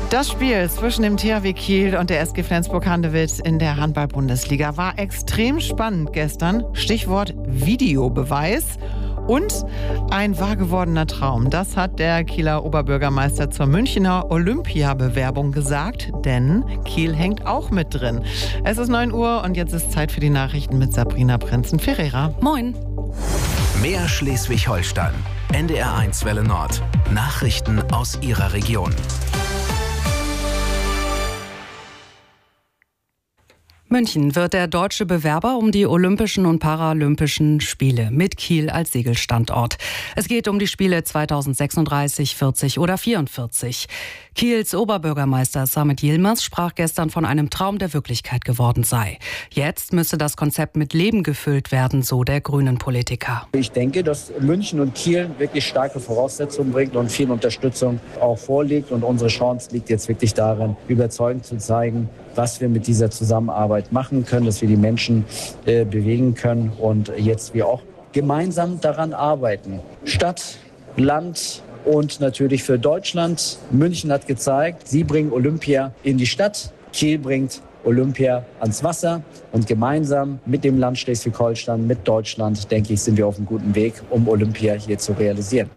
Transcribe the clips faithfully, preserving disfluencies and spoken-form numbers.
Das Spiel zwischen dem T H W Kiel und der S G Flensburg-Handewitt in der Handball-Bundesliga war extrem spannend gestern. Stichwort Videobeweis und ein wahr gewordener Traum. Das hat der Kieler Oberbürgermeister zur Münchner Olympiabewerbung gesagt, denn Kiel hängt auch mit drin. Es ist neun Uhr und jetzt ist Zeit für die Nachrichten mit Sabrina Prinzen-Ferreira. Moin. Mehr Schleswig-Holstein. N D R eins Welle Nord. Nachrichten aus Ihrer Region. München wird der deutsche Bewerber um die Olympischen und Paralympischen Spiele mit Kiel als Siegelstandort. Es geht um die Spiele zweitausendsechsunddreißig, vierzig oder vierundvierzig. Kiels Oberbürgermeister Samit Yilmaz sprach gestern von einem Traum, der Wirklichkeit geworden sei. Jetzt müsse das Konzept mit Leben gefüllt werden, so der Grünen-Politiker. Ich denke, dass München und Kiel wirklich starke Voraussetzungen bringt und viel Unterstützung auch vorliegt. Und unsere Chance liegt jetzt wirklich darin, überzeugend zu zeigen, was wir mit dieser Zusammenarbeit machen können, dass wir die Menschen äh, bewegen können und jetzt wir auch gemeinsam daran arbeiten. Stadt, Land und natürlich für Deutschland. München hat gezeigt, sie bringen Olympia in die Stadt, Kiel bringt Olympia ans Wasser und gemeinsam mit dem Land Schleswig-Holstein, mit Deutschland, denke ich, sind wir auf einem guten Weg, um Olympia hier zu realisieren.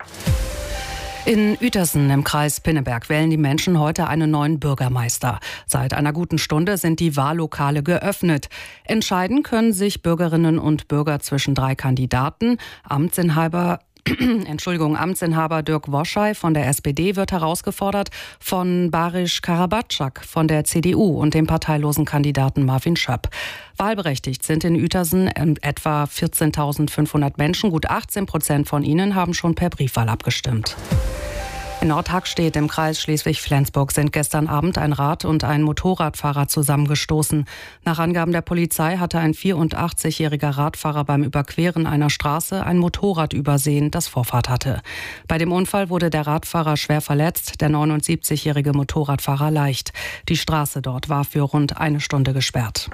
In Uetersen im Kreis Pinneberg wählen die Menschen heute einen neuen Bürgermeister. Seit einer guten Stunde sind die Wahllokale geöffnet. Entscheiden können sich Bürgerinnen und Bürger zwischen drei Kandidaten. Amtsinhaber Entschuldigung, Amtsinhaber Dirk Woschei von der S P D wird herausgefordert von Barisch Karabatschak von der C D U und dem parteilosen Kandidaten Marvin Schöpp. Wahlberechtigt sind in Uetersen etwa vierzehntausendfünfhundert Menschen. Gut achtzehn Prozent von ihnen haben schon per Briefwahl abgestimmt. In Nordhackstedt im Kreis Schleswig-Flensburg sind gestern Abend ein Rad- und ein Motorradfahrer zusammengestoßen. Nach Angaben der Polizei hatte ein vierundachtzigjähriger Radfahrer beim Überqueren einer Straße ein Motorrad übersehen, das Vorfahrt hatte. Bei dem Unfall wurde der Radfahrer schwer verletzt, der neunundsiebzigjährige Motorradfahrer leicht. Die Straße dort war für rund eine Stunde gesperrt.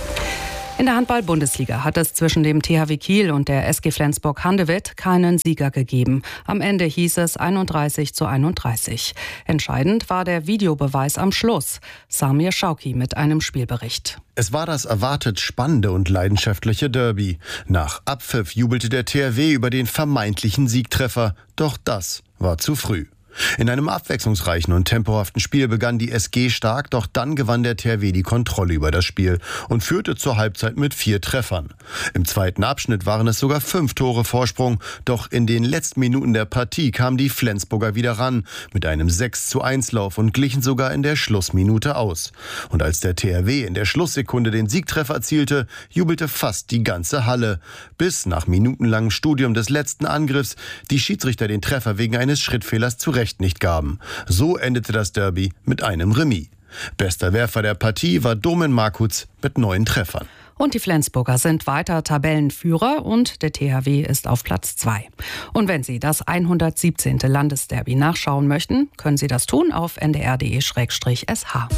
In der Handball-Bundesliga hat es zwischen dem T H W Kiel und der S G Flensburg-Handewitt keinen Sieger gegeben. Am Ende hieß es einunddreißig zu einunddreißig. Entscheidend war der Videobeweis am Schluss. Samir Schauki mit einem Spielbericht. Es war das erwartet spannende und leidenschaftliche Derby. Nach Abpfiff jubelte der T H W über den vermeintlichen Siegtreffer. Doch das war zu früh. In einem abwechslungsreichen und tempohaften Spiel begann die S G stark, doch dann gewann der T H W die Kontrolle über das Spiel und führte zur Halbzeit mit vier Treffern. Im zweiten Abschnitt waren es sogar fünf Tore Vorsprung, doch in den letzten Minuten der Partie kamen die Flensburger wieder ran mit einem sechs zu eins Lauf und glichen sogar in der Schlussminute aus. Und als der T H W in der Schlusssekunde den Siegtreffer erzielte, jubelte fast die ganze Halle, bis nach minutenlangem Studium des letzten Angriffs die Schiedsrichter den Treffer wegen eines Schrittfehlers zurecht nicht gaben. So endete das Derby mit einem Remis. Bester Werfer der Partie war Domen Markutz mit neun Treffern. Und die Flensburger sind weiter Tabellenführer und der T H W ist auf Platz zwei. Und wenn Sie das hundertsiebzehnte Landesderby nachschauen möchten, können Sie das tun auf n d r punkt d e slash s h.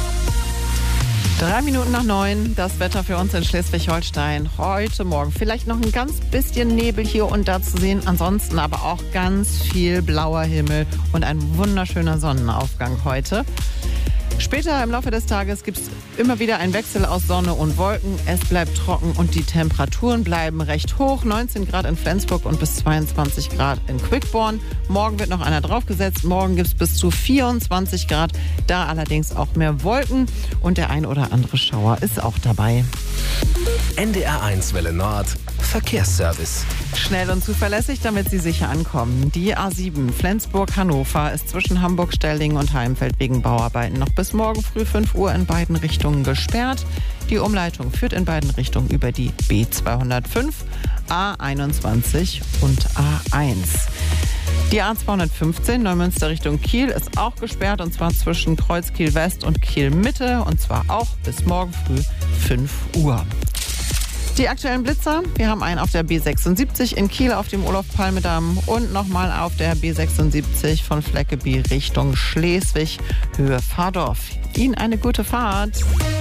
Drei Minuten nach neun, das Wetter für uns in Schleswig-Holstein. Heute Morgen vielleicht noch ein ganz bisschen Nebel hier und da zu sehen. Ansonsten aber auch ganz viel blauer Himmel und ein wunderschöner Sonnenaufgang heute. Später im Laufe des Tages gibt es immer wieder einen Wechsel aus Sonne und Wolken. Es bleibt trocken und die Temperaturen bleiben recht hoch. neunzehn Grad in Flensburg und bis zweiundzwanzig Grad in Quickborn. Morgen wird noch einer draufgesetzt. Morgen gibt es bis zu vierundzwanzig Grad. Da allerdings auch mehr Wolken und der ein oder andere Schauer ist auch dabei. N D R eins Welle Nord. Verkehrsservice. Schnell und zuverlässig, damit Sie sicher ankommen. Die A sieben Flensburg-Hannover ist zwischen Hamburg-Stellingen und Heimfeld wegen Bauarbeiten noch bis morgen früh fünf Uhr in beiden Richtungen gesperrt. Die Umleitung führt in beiden Richtungen über die B zweihundertfünf, A einundzwanzig und A eins. Die A zweihundertfünfzehn Neumünster Richtung Kiel ist auch gesperrt, und zwar zwischen Kreuzkiel West und Kiel Mitte, und zwar auch bis morgen früh fünf Uhr. Die aktuellen Blitzer, wir haben einen auf der B sechsundsiebzig in Kiel auf dem Olof-Palme-Damm und nochmal auf der B sechsundsiebzig von Fleckeby Richtung Schleswig, Höhe Pfarrdorf. Ihnen eine gute Fahrt.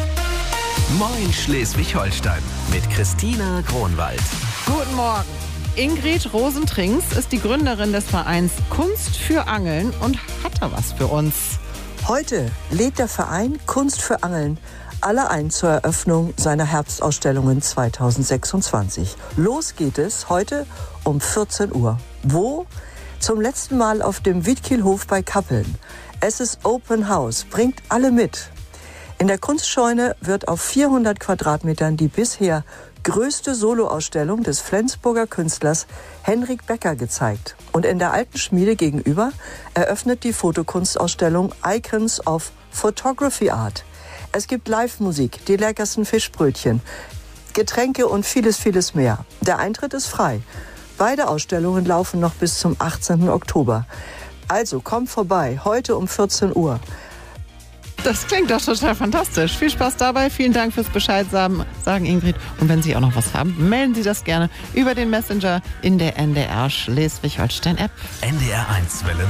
Moin Schleswig-Holstein mit Christina Kronwald. Guten Morgen. Ingrid Rosentrings ist die Gründerin des Vereins Kunst für Angeln und hat da was für uns. Heute lädt der Verein Kunst für Angeln alle ein zur Eröffnung seiner Herbstausstellungen zweitausendsechsundzwanzig. Los geht es heute um vierzehn Uhr. Wo? Zum letzten Mal auf dem Wiedkielhof bei Kappeln. Es ist Open House, bringt alle mit. In der Kunstscheune wird auf vierhundert Quadratmetern die bisher größte Soloausstellung des Flensburger Künstlers Henrik Becker gezeigt. Und in der alten Schmiede gegenüber eröffnet die Fotokunstausstellung Icons of Photography Art. Es gibt Live-Musik, die leckersten Fischbrötchen, Getränke und vieles, vieles mehr. Der Eintritt ist frei. Beide Ausstellungen laufen noch bis zum achtzehnten Oktober. Also kommt vorbei, heute um vierzehn Uhr. Das klingt doch total fantastisch. Viel Spaß dabei. Vielen Dank fürs Bescheid sagen, sagen Ingrid. Und wenn Sie auch noch was haben, melden Sie das gerne über den Messenger in der N D R Schleswig-Holstein-App. N D R eins Welle